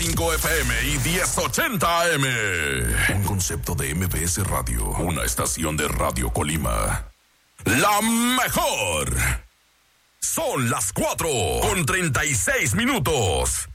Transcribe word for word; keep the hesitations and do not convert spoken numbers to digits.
cinco F M y diez ochenta A M. Un concepto de M B S Radio. Una estación de Radio Colima. La mejor. Son las cuatro con treinta y seis minutos.